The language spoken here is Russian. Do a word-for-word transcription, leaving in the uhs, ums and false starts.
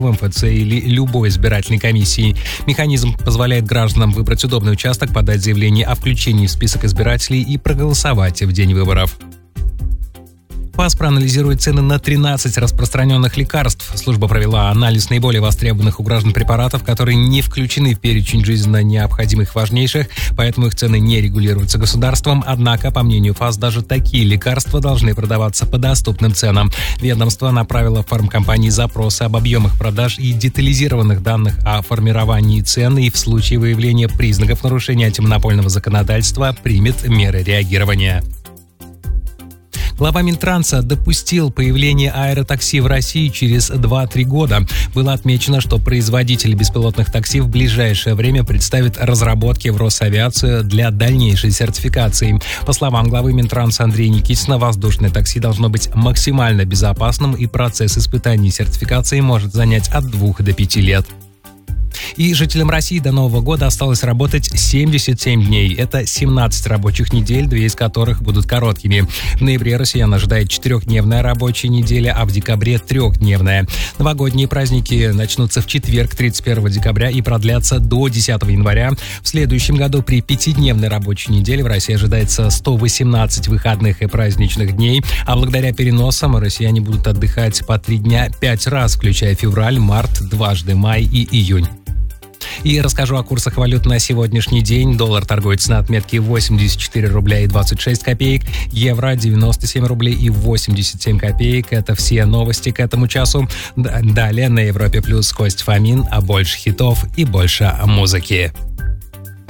в эм эф цэ или любой избирательной комиссии. Механизм позволяет гражданам выбрать удобный участок, подать заявление о включении в список избирателей и проголосовать в день выборов. ФАС проанализирует цены на тринадцать распространенных лекарств. Служба провела анализ наиболее востребованных у граждан препаратов, которые не включены в перечень жизненно необходимых важнейших, поэтому их цены не регулируются государством. Однако, по мнению ФАС, даже такие лекарства должны продаваться по доступным ценам. Ведомство направило в фармкомпании запросы об объемах продаж и детализированных данных о формировании цен, и в случае выявления признаков нарушения антимонопольного законодательства примет меры реагирования. Глава Минтранса допустил появление аэротакси в России через два-три года. Было отмечено, что производитель беспилотных такси в ближайшее время представит разработки в Росавиацию для дальнейшей сертификации. По словам главы Минтранса Андрея Никитина, воздушное такси должно быть максимально безопасным, и процесс испытаний и сертификации может занять от двух до пяти лет. И жителям России до Нового года осталось работать семьдесят семь дней. Это семнадцать рабочих недель, две из которых будут короткими. В ноябре россиян ожидает четырехдневная рабочая неделя, а в декабре трехдневная. Новогодние праздники начнутся в четверг, тридцать первого декабря, и продлятся до десятого января. В следующем году при пятидневной рабочей неделе в России ожидается сто восемнадцать выходных и праздничных дней, а благодаря переносам россияне будут отдыхать по три дня пять раз, включая февраль, март, дважды май и июнь. И расскажу о курсах валют на сегодняшний день. Доллар торгуется на отметке восемьдесят четыре рубля и двадцать шесть копеек, евро девяносто семь рублей и восемьдесят семь копеек. Это все новости к этому часу. Далее на Европе Плюс Кость Фомин, а больше хитов и больше музыки.